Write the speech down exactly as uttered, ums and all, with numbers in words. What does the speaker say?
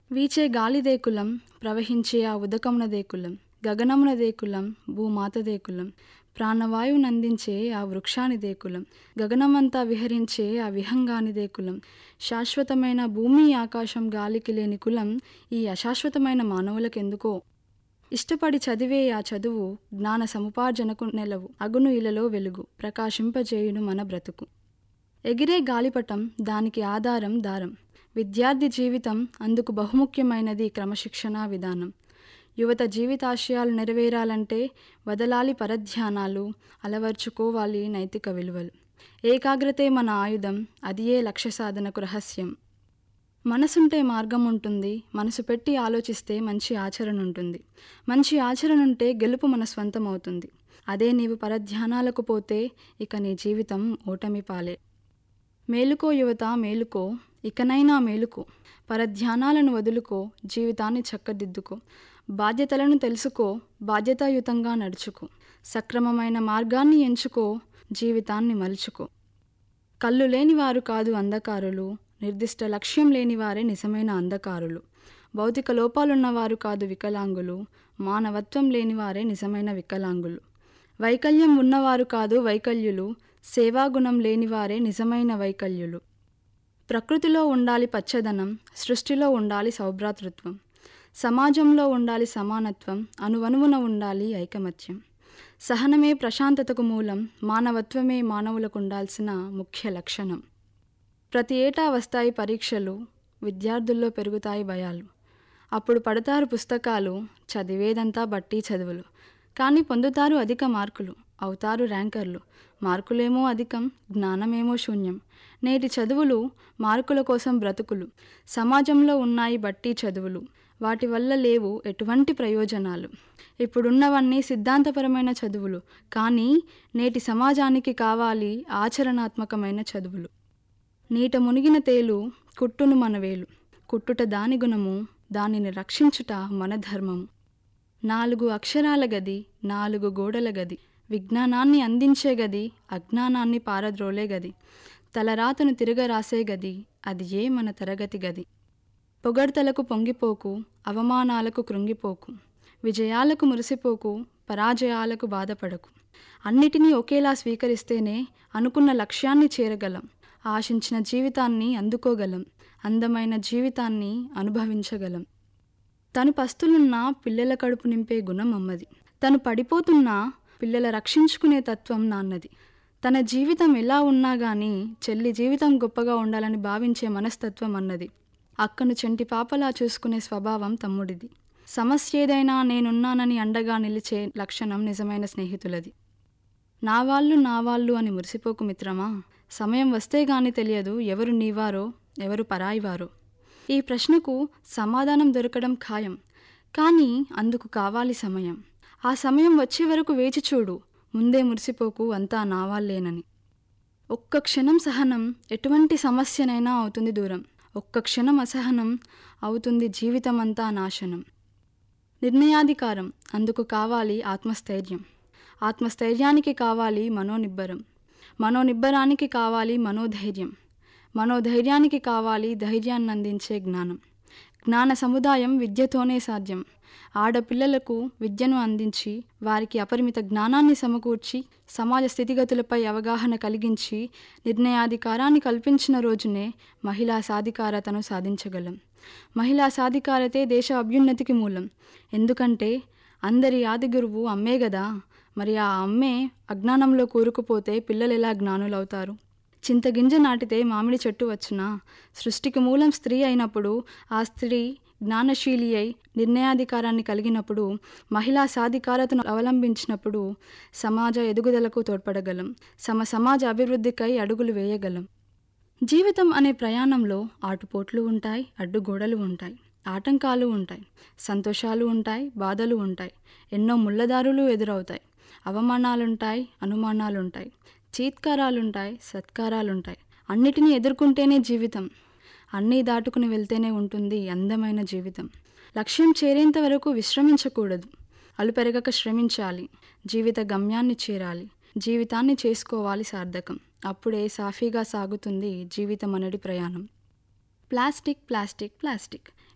వీచే గాలిదే కులం, ప్రవహించే ఆ ఉదకమునదే కులం, గగనమునదే కులం, భూమాతదే కులం, ప్రాణవాయువునందించే ఆ వృక్షానిదే కులం, గగనమంతా విహరించే ఆ విహంగానిదే కులం, శాశ్వతమైన భూమి ఆకాశం గాలికి లేని కులం ఈ అశాశ్వతమైన మానవులకెందుకో. ఇష్టపడి చదివే ఆ చదువు జ్ఞాన సముపార్జనకు నెలవు, అగును ఇలలో వెలుగు, ప్రకాశింపజేయును మన బ్రతుకు. ఎగిరే గాలిపటం, దానికి ఆధారం దారం. విద్యార్థి జీవితం, అందుకు బహుముఖ్యమైనది క్రమశిక్షణా విధానం. యువత జీవితాశయాలు నెరవేరాలంటే వదలాలి పరధ్యానాలు, అలవర్చుకోవాలి నైతిక విలువలు. ఏకాగ్రతే మన ఆయుధం, అది ఏ లక్ష్య సాధనకు రహస్యం. మనసుంటే మార్గం ఉంటుంది, మనసు పెట్టి ఆలోచిస్తే మంచి ఆచరణ ఉంటుంది. మంచి ఆచరణ ఉంటే గెలుపు మన స్వంతం అవుతుంది. అదే నీవు పరధ్యానాలకు పోతే ఇక నీ జీవితం ఓటమి పాలే. మేలుకో యువత మేలుకో, ఇకనైనా మేలుకో, పరధ్యానాలను వదులుకో, జీవితాన్ని చక్కదిద్దుకో, బాధ్యతలను తెలుసుకో, బాధ్యతాయుతంగా నడుచుకో, సక్రమమైన మార్గాన్ని ఎంచుకో, జీవితాన్ని మలుచుకో. కళ్ళు లేనివారు కాదు అంధకారులు, నిర్దిష్ట లక్ష్యం లేనివారే నిజమైన అంధకారులు. భౌతిక లోపాలున్నవారు కాదు వికలాంగులు, మానవత్వం లేనివారే నిజమైన వికలాంగులు. వైకల్యం ఉన్నవారు కాదు వైకల్యులు, సేవాగుణం లేనివారే నిజమైన వైకల్యులు. ప్రకృతిలో ఉండాలి పచ్చదనం, సృష్టిలో ఉండాలి సౌభ్రాతృత్వం, సమాజంలో ఉండాలి సమానత్వం, అణువణువున ఉండాలి ఐకమత్యం. సహనమే ప్రశాంతతకు మూలం, మానవత్వమే మానవులకు ఉండాల్సిన ముఖ్య లక్షణం. ప్రతి ఏటా వస్తాయి పరీక్షలు, విద్యార్థుల్లో పెరుగుతాయి భయాలు. అప్పుడు పడతారు పుస్తకాలు, చదివేదంతా బట్టి చదువులు. కానీ పొందుతారు అధిక మార్కులు, అవుతారు ర్యాంకర్లు. మార్కులేమో అధికం, జ్ఞానమేమో శూన్యం. నేటి చదువులు మార్కుల కోసం బ్రతుకులు. సమాజంలో ఉన్నాయి బట్టి చదువులు, వాటి వల్ల లేవు ఎటువంటి ప్రయోజనాలు. ఇప్పుడున్నవన్నీ సిద్ధాంతపరమైన చదువులు, కానీ నేటి సమాజానికి కావాలి ఆచరణాత్మకమైన చదువులు. నీట మునిగిన తేలు కుట్టును మనవేలు, కుట్టుట దాని గుణము, దానిని రక్షించుట మన ధర్మము. నాలుగు అక్షరాల గది, నాలుగు గోడల గది, విజ్ఞానాన్ని అందించే గది, అజ్ఞానాన్ని పారద్రోలే గది, తలరాతను తిరగరాసే గది, అది ఏ మన తరగతి గది. పొగడ్తలకు పొంగిపోకు, అవమానాలకు కృంగిపోకు, విజయాలకు మురిసిపోకు, పరాజయాలకు బాధపడకు. అన్నిటినీ ఒకేలా స్వీకరిస్తేనే అనుకున్న లక్ష్యాన్ని చేరగలం, ఆశించిన జీవితాన్ని అందుకోగలం, అందమైన జీవితాన్ని అనుభవించగలం. తను పస్తులున్నా పిల్లల కడుపు నింపే గుణం అమ్మది, తను పడిపోతున్నా పిల్లల రక్షించుకునే తత్వం నాన్నది. తన జీవితం ఎలా ఉన్నా గానీ చెల్లి జీవితం గొప్పగా ఉండాలని భావించే మనస్తత్వం అన్నది. అక్కను చెంటి పాపలా చూసుకునే స్వభావం తమ్ముడిది. సమస్య ఏదైనా నేనున్నానని అండగా నిలిచే లక్షణం నిజమైన స్నేహితులది. నా వాళ్ళు నా వాళ్ళు అని మురిసిపోకు మిత్రమా, సమయం వస్తే గాని తెలియదు ఎవరు నీవారో ఎవరు పరాయివారో. ఈ ప్రశ్నకు సమాధానం దొరకడం ఖాయం, కానీ అందుకు కావాలి సమయం. ఆ సమయం వచ్చే వరకు వేచి చూడు, ముందే మురిసిపోకు అంతా నావాళ్లేనని. ఒక్క క్షణం సహనం ఎటువంటి సమస్యనైనా అవుతుంది దూరం, ఒక్క క్షణం అసహనం అవుతుంది జీవితమంతా నాశనం. నిర్ణయాధికారం, అందుకు కావాలి ఆత్మస్థైర్యం, ఆత్మస్థైర్యానికి కావాలి మనోనిబ్బరం, మనోనిబ్బరానికి కావాలి మనోధైర్యం, మనోధైర్యానికి కావాలి ధైర్యాన్ని అందించే జ్ఞానం. జ్ఞాన సముదాయం విద్యతోనే సాధ్యం. ఆడపిల్లలకు విద్యను అందించి వారికి అపరిమిత జ్ఞానాన్ని సమకూర్చి సమాజ స్థితిగతులపై అవగాహన కలిగించి నిర్ణయాధికారాన్ని కల్పించిన రోజునే మహిళా సాధికారతను సాధించగలం. మహిళా సాధికారతే దేశ అభ్యున్నతికి మూలం. ఎందుకంటే అందరి ఆది గురువు అమ్మే గదా. మరి ఆ అమ్మే అజ్ఞానంలో కూరుకుపోతే పిల్లలెలా జ్ఞానులవుతారు? చింతగింజ నాటితే మామిడి చెట్టు వచ్చునా? సృష్టికి మూలం స్త్రీ అయినప్పుడు, ఆ స్త్రీ జ్ఞానశీలి అయి నిర్ణయాధికారాన్ని కలిగినప్పుడు, మహిళా సాధికారతను అవలంబించినప్పుడు సమాజ ఎదుగుదలకు తోడ్పడగలం, సమ సమాజ అభివృద్ధికై అడుగులు వేయగలం. జీవితం అనే ప్రయాణంలో ఆటుపోట్లు ఉంటాయి, అడ్డుగోడలు ఉంటాయి, ఆటంకాలు ఉంటాయి, సంతోషాలు ఉంటాయి, బాధలు ఉంటాయి, ఎన్నో ముళ్ళదారులు ఎదురవుతాయి, అవమానాలుంటాయి, అనుమానాలుంటాయి, చీత్కారాలుంటాయి, సత్కారాలుంటాయి. అన్నిటినీ ఎదుర్కొంటేనే జీవితం, అన్నీ దాటుకుని వెళ్తేనే ఉంటుంది అందమైన జీవితం. లక్ష్యం చేరేంత వరకు విశ్రమించకూడదు, అలుపెరగక శ్రమించాలి, జీవిత గమ్యాన్ని చేరాలి, జీవితాన్ని చేసుకోవాలి సార్థకం. అప్పుడే సాఫీగా సాగుతుంది జీవితం అనేది ప్రయాణం. Plastic plastic plastic